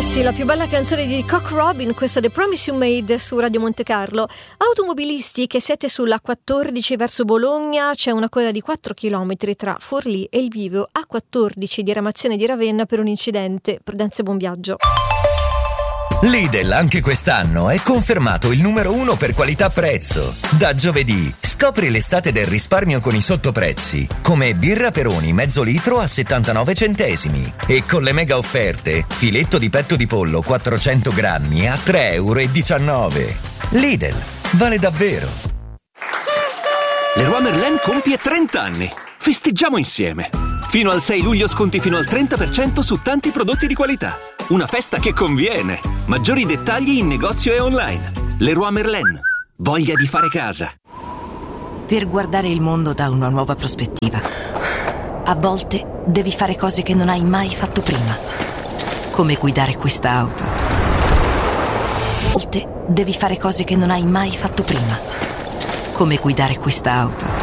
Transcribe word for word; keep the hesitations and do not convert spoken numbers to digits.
sì, la più bella canzone di Cock Robin, questa The Promise You Made su Radio Monte Carlo. Automobilisti che siete sulla quattordici verso Bologna, c'è una coda di quattro chilometri tra Forlì e il bivio A quattordici di Ramazione di Ravenna per un incidente. Prudenza e buon viaggio. Lidl anche quest'anno è confermato il numero uno per qualità-prezzo. Da giovedì scopri l'estate del risparmio con i sottoprezzi, come birra Peroni mezzo litro a settantanove centesimi e con le mega offerte filetto di petto di pollo quattrocento grammi a tre e diciannove euro. Lidl, vale davvero. Leroy Merlin compie trenta anni. Festeggiamo insieme. Fino al sei luglio sconti fino al trenta per cento su tanti prodotti di qualità. Una festa che conviene. Maggiori dettagli in negozio e online. Leroy Merlin. Voglia di fare casa. Per guardare il mondo da una nuova prospettiva, a volte devi fare cose che non hai mai fatto prima. Come guidare questa auto. A volte devi fare cose che non hai mai fatto prima. Come guidare questa auto.